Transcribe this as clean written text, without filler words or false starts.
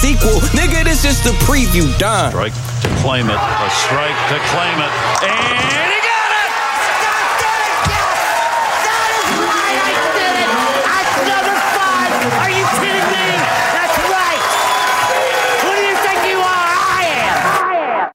sequel. Nigga, this is the preview. Done. Strike to claim it. A strike to claim it. And he